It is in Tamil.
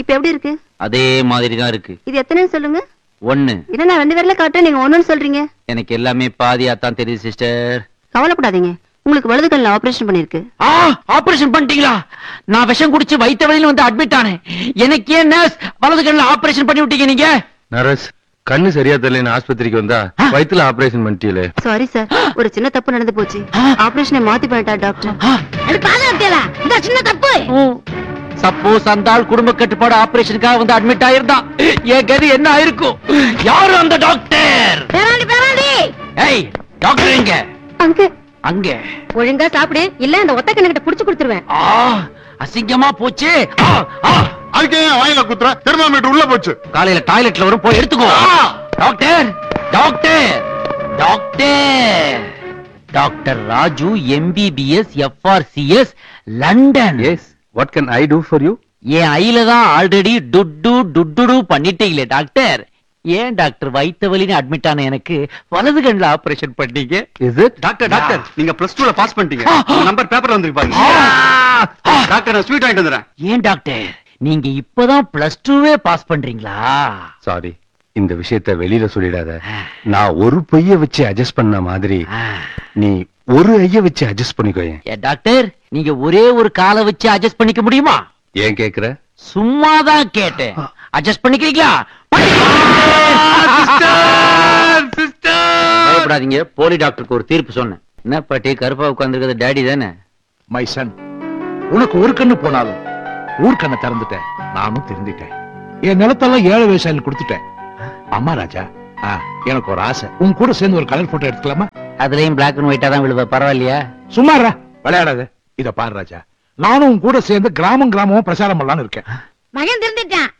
இப்ப எப்படி இருக்கு? அதே மாதிரி தான் இருக்கு. இது எத்தனைன்னு சொல்லுங்க. 1. இல்ல நான் 2 பேர்ல காட்டுறேன், நீங்க 1ன்னு சொல்றீங்க. எனக்கு எல்லாமே பாதியாத்தான் தெரியுது சிஸ்டர். கவலைப்படாதீங்க, உங்களுக்கு வலது கண்ணுல ஆபரேஷன் பண்ணிருக்கு. ஆபரேஷன் பண்ணிட்டீங்களா? நான் விஷம் குடிச்சு வயிற்று வலியில வந்து அட்மிட் ஆனேன். எனக்கு ஏன் நர்ஸ் வலது கண்ணுல ஆபரேஷன் பண்ணி விட்டீங்க நீங்க? நர்ஸ் கண்ணு சரியா தெரியல, ஆஸ்பத்திரிக்கு வந்தா வயித்துல ஆபரேஷன் பண்ணிட்டீங்களே. சாரி சார், ஒரு சின்ன தப்பு நடந்து போச்சு. ஆபரேஷனை மாத்தி பண்ணிட்டா டாக்டர். இந்த சின்ன தப்பு. சப்போஸ் அந்த ஆள் குடும்ப கட்டுப்பாடு ஆபரேஷனுக்காக வந்து அட்மிட் ஆயிருந்தான், என் கதி என்ன ஆயிருக்கும்? யாரு அந்த டாக்டர்? ஏய் டாக்டர் எங்க? அங்க அங்க. ஒழுங்கா சாப்பிடு, இல்ல அந்த ஒத்த கண்ணு கிட்ட புடிச்சு கொடுத்துருவேன். அசிங்கமா போச்சு. அதுக்கு ஏன் வாயில குத்துற? தெர்மாமீட்டர் உள்ள போச்சு. காலையில டாய்லெட்ல வரும், போய் எடுத்துக்கோ. Doctor doctor doctor doctor Raju MBBS FRCS London. S, what can I to for you? என் ஐல தான் ஆல்ரெடி டுட்டு பண்ணிட்டீங்களே டாக்டர். ஏன் டாக்டர் வயித்த வலின்னு அட்மிட் ஆன எனக்கு வலது கண்ணுல ஆபரேஷன் பண்ணீங்க? Is it? டாக்டர் நீங்க +2ல பாஸ் பண்ணிட்டீங்க. நம்பர் பேப்பர்ல வந்திருக்கு பாருங்க. டாக்டர் நான் ஸ்வீட் வாங்கிட்டு வந்துறேன். ஏன் டாக்டர் நீங்க இப்பதான் +2வே பாஸ் பண்றீங்களா? சாரி, இந்த விஷயத்தை வெளியில சொல்லிடாத. நான் ஒரு பைய வச்சு அட்ஜஸ்ட் பண்ண மாதிரி நீ ஒரு ஐய வச்சு அட்ஜஸ்ட் பண்ணிக்கோயேன். டாக்டர் நீங்க ஒரே ஒரு காலை வச்சு அட்ஜஸ்ட் பண்ணிக்க முடியுமா? ஏன் கேக்குற? சும்மாதான் கேட்டேன். அட்ஜஸ்ட் பண்ணிக்கிறீங்களா? பயப்படாதீங்க, போலி டாக்டருக்கு ஒரு தீர்ப்பு சொன்னேன். என்ன பாட்டி கருப்பா உட்கார்ந்துருக்கிறது டேடி தானே? மை சன், உனக்கு ஒரு கண்ணு போனாலும் ஊர் கண்ணை திறந்துட்டேன். நானும் தெரிஞ்சுட்டேன். என் நிலத்தெல்லாம் 7 விவசாயிகள் கொடுத்துட்டேன். அம்மா ராஜா, எனக்கு ஒரு ஆசை, உன் கூட சேர்ந்து ஒரு கலர் போட்டோ எடுத்துக்கலாமா? அதுலயும் பிளாக் அண்ட் ஒயிட்டா தான் விழுவ, பரவாயில்லையா? சும்மாரா விளையாடாத. இத பாரு ராஜா, நானும் உன் கூட சேர்ந்து கிராமம் கிராமமும் பிரச்சாரம் பண்ணலாம்னு இருக்கேன். மகன் தெரிஞ்சிட்டான்.